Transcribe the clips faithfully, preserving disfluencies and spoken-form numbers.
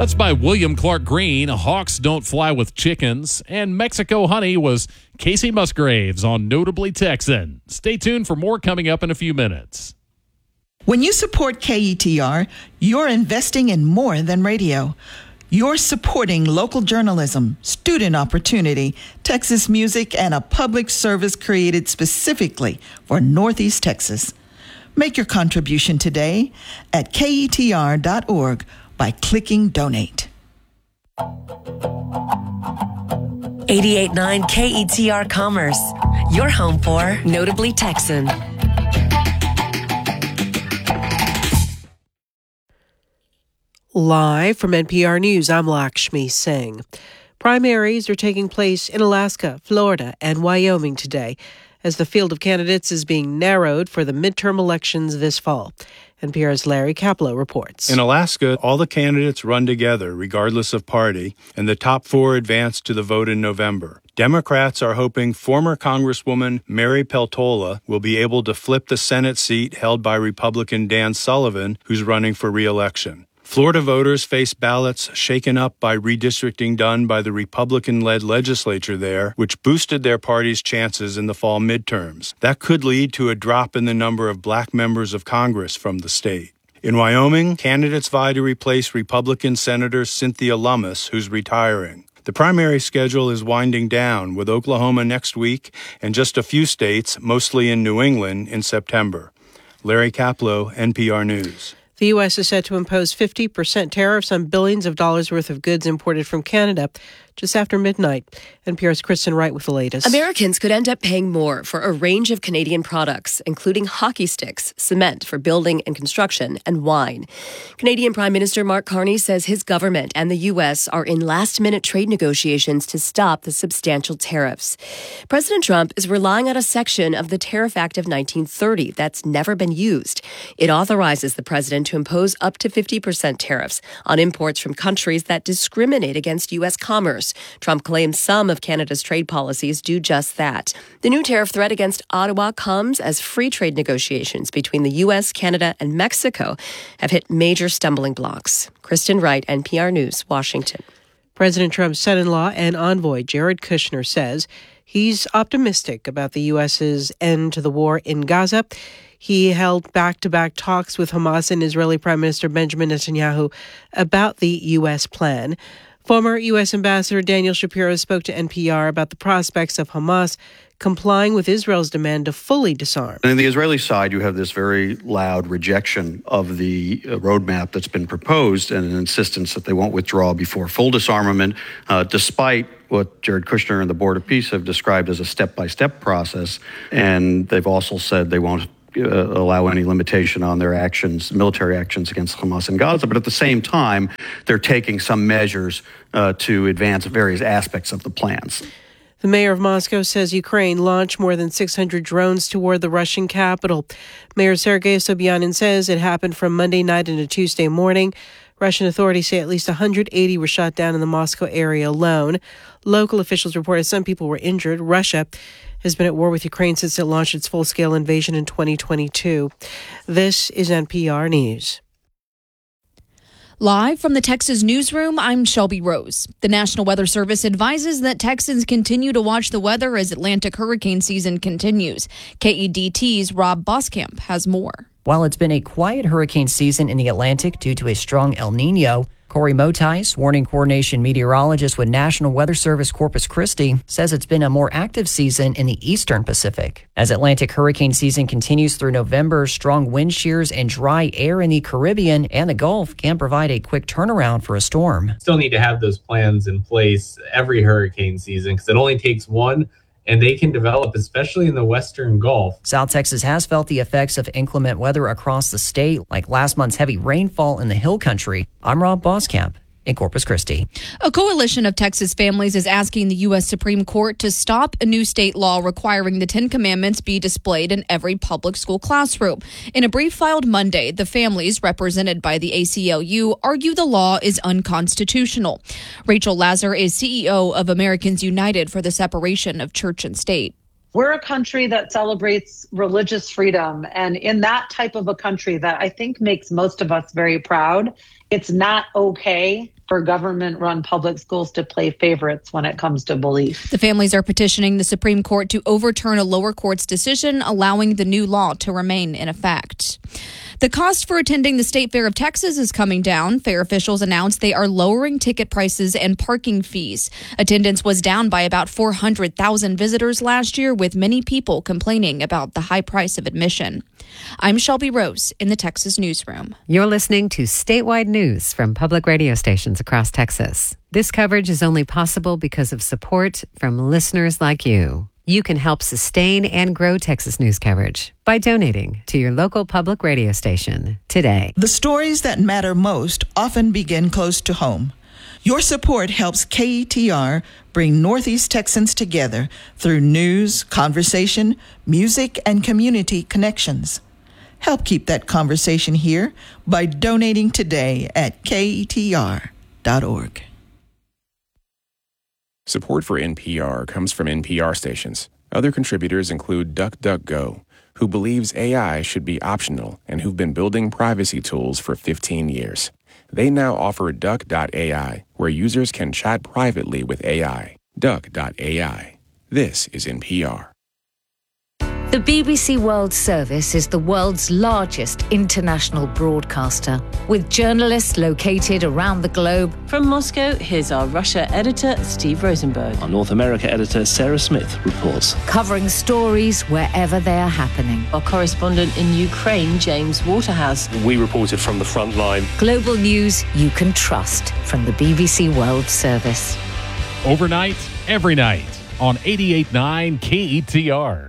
That's by William Clark Green. Hawks don't fly with chickens. And Mexico Honey was Casey Musgraves on Notably Texan. Stay tuned for more coming up in a few minutes. When you support K E T R, you're investing in more than radio. You're supporting local journalism, student opportunity, Texas music, and a public service created specifically for Northeast Texas. Make your contribution today at K E T R dot org by clicking Donate. eighty-eight point nine K E T R Commerce, your home for Notably Texan. Live from N P R News, I'm Lakshmi Singh. Primaries are taking place in Alaska, Florida, and Wyoming today as the field of candidates is being narrowed for the midterm elections this fall. N P R's Larry Kaplow reports. In Alaska, all the candidates run together, regardless of party, and the top four advance to the vote in November. Democrats are hoping former Congresswoman Mary Peltola will be able to flip the Senate seat held by Republican Dan Sullivan, who's running for re-election. Florida voters face ballots shaken up by redistricting done by the Republican-led legislature there, which boosted their party's chances in the fall midterms. That could lead to a drop in the number of black members of Congress from the state. In Wyoming, candidates vie to replace Republican Senator Cynthia Lummis, who's retiring. The primary schedule is winding down, with Oklahoma next week and just a few states, mostly in New England, in September. Larry Kaplow, N P R News. The U S is set to impose fifty percent tariffs on billions of dollars worth of goods imported from Canada just after midnight. N P R's Kristen Wright with the latest. Americans could end up paying more for a range of Canadian products, including hockey sticks, cement for building and construction, and wine. Canadian Prime Minister Mark Carney says his government and the U S are in last-minute trade negotiations to stop the substantial tariffs. President Trump is relying on a section of the Tariff Act of nineteen thirty that's never been used. It authorizes the president to impose up to fifty percent tariffs on imports from countries that discriminate against U S commerce. Trump claims some of Canada's trade policies do just that. The new tariff threat against Ottawa comes as free trade negotiations between the U S, Canada, and Mexico have hit major stumbling blocks. Kristen Wright, N P R News, Washington. President Trump's son-in-law and envoy, Jared Kushner, says he's optimistic about the U S's end to the war in Gaza. He held back-to-back talks with Hamas and Israeli Prime Minister Benjamin Netanyahu about the U S plan. Former U S Ambassador Daniel Shapiro spoke to N P R about the prospects of Hamas complying with Israel's demand to fully disarm. On the Israeli side, you have this very loud rejection of the uh, roadmap that's been proposed and an insistence that they won't withdraw before full disarmament, uh, despite what Jared Kushner and the Board of Peace have described as a step-by-step process. And they've also said they won't Uh, allow any limitation on their actions, military actions against Hamas in Gaza. But at the same time, they're taking some measures uh, to advance various aspects of the plans. The mayor of Moscow says Ukraine launched more than six hundred drones toward the Russian capital. Mayor Sergei Sobyanin says it happened from Monday night into Tuesday morning. Russian authorities say at least one hundred eighty were shot down in the Moscow area alone. Local officials reported some people were injured. Russia has been at war with Ukraine since it launched its full-scale invasion in twenty twenty-two. This is N P R News. Live from the Texas newsroom, I'm Shelby Rose. The National Weather Service advises that Texans continue to watch the weather as Atlantic hurricane season continues. K E D T's Rob Boskamp has more. While it's been a quiet hurricane season in the Atlantic due to a strong El Nino, Corey Motais, warning coordination meteorologist with National Weather Service Corpus Christi, says it's been a more active season in the eastern Pacific. As Atlantic hurricane season continues through November, strong wind shears and dry air in the Caribbean and the Gulf can provide a quick turnaround for a storm. Still need to have those plans in place every hurricane season because it only takes one, and they can develop, especially in the western Gulf. South Texas has felt the effects of inclement weather across the state, like last month's heavy rainfall in the Hill Country. I'm Rob Boskamp in Corpus Christi. A coalition of Texas families is asking the U S Supreme Court to stop a new state law requiring the Ten Commandments be displayed in every public school classroom. In a brief filed Monday, the families, represented by the A C L U, argue the law is unconstitutional. Rachel Lazar is C E O of Americans United for the Separation of Church and State. We're a country that celebrates religious freedom, and in that type of a country that I think makes most of us very proud, it's not okay for government-run public schools to play favorites when it comes to belief. The families are petitioning the Supreme Court to overturn a lower court's decision, allowing the new law to remain in effect. The cost for attending the State Fair of Texas is coming down. Fair officials announced they are lowering ticket prices and parking fees. Attendance was down by about four hundred thousand visitors last year, with many people complaining about the high price of admission. I'm Shelby Rose in the Texas Newsroom. You're listening to statewide news from public radio stations across Texas. This coverage is only possible because of support from listeners like you. You can help sustain and grow Texas news coverage by donating to your local public radio station today. The stories that matter most often begin close to home. Your support helps K E T R bring Northeast Texans together through news, conversation, music, and community connections. Help keep that conversation here by donating today at K E T R dot org. Support for N P R comes from N P R stations. Other contributors include DuckDuckGo, who believes A I should be optional and who've been building privacy tools for fifteen years. They now offer Duck dot A I, where users can chat privately with A I. Duck dot A I. This is N P R. The B B C World Service is the world's largest international broadcaster, with journalists located around the globe. From Moscow, here's our Russia editor, Steve Rosenberg. Our North America editor, Sarah Smith, reports. Covering stories wherever they are happening. Our correspondent in Ukraine, James Waterhouse. We reported from the front line. Global news you can trust from the B B C World Service. Overnight, every night on eighty-eight point nine K E T R.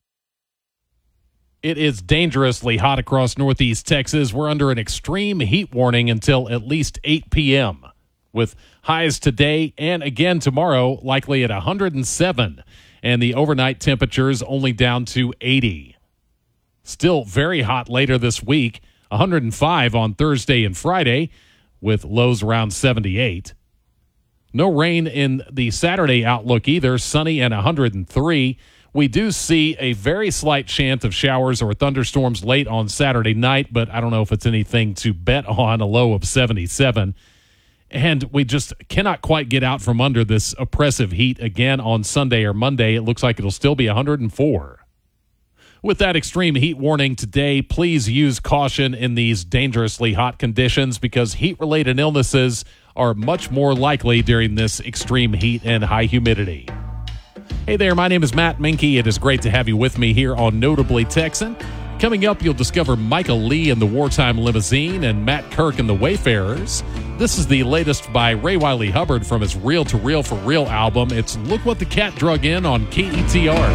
It is dangerously hot across Northeast Texas. We're under an extreme heat warning until at least eight p.m. with highs today and again tomorrow likely at one hundred seven, and the overnight temperatures only down to eighty. Still very hot later this week, one hundred five on Thursday and Friday with lows around seventy-eight. No rain in the Saturday outlook either, sunny and one hundred three. We do see a very slight chance of showers or thunderstorms late on Saturday night, but I don't know if it's anything to bet on, a low of seventy-seven. And we just cannot quite get out from under this oppressive heat again on Sunday or Monday. It looks like it'll still be one hundred four. With that extreme heat warning today, please use caution in these dangerously hot conditions because heat-related illnesses are much more likely during this extreme heat and high humidity. Hey there, my name is Matt Minke. It is great to have you with me here on Notably Texan. Coming up, you'll discover Michael Lee and the Wartime Limousine and Matt Kirk and the Wayfarers. This is the latest by Ray Wiley Hubbard from his Reel to Reel for Real album. It's Look What the Cat Drug In on K E T R.